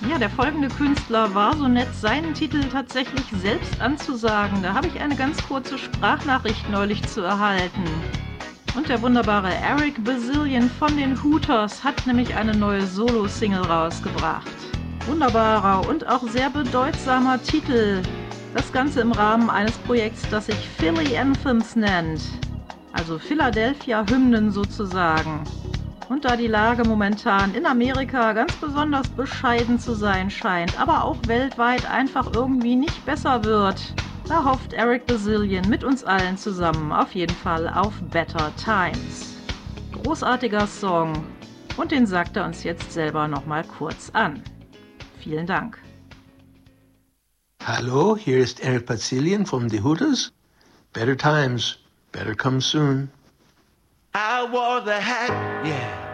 Ja, der folgende Künstler war so nett, seinen Titel tatsächlich selbst anzusagen. Da habe ich eine ganz kurze Sprachnachricht neulich zu erhalten. Und der wunderbare Eric Bazillion von den Hooters hat nämlich eine neue Solo-Single rausgebracht. Wunderbarer und auch sehr bedeutsamer Titel. Das Ganze im Rahmen eines Projekts, das sich Philly Anthems nennt. Also Philadelphia-Hymnen sozusagen. Und da die Lage momentan in Amerika ganz besonders bescheiden zu sein scheint, aber auch weltweit einfach irgendwie nicht besser wird, da hofft Eric Bazillion mit uns allen zusammen auf jeden Fall auf Better Times. Großartiger Song und den sagt er uns jetzt selber nochmal kurz an. Vielen Dank. Hallo, hier ist Eric Bazillion from The Hooters. Better times, better come soon. I wore the hat, yeah.